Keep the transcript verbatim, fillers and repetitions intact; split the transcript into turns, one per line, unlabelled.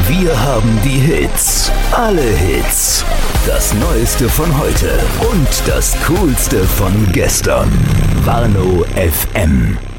Wir haben die Hits. Alle Hits. Das Neueste von heute und das Coolste von gestern. Warnow F M.